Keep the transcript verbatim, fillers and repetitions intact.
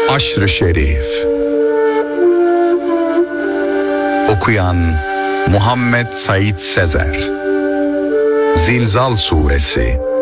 Aşr-ı Şerif. Okuyan Muhammed Said Sezer. Zilzal Suresi.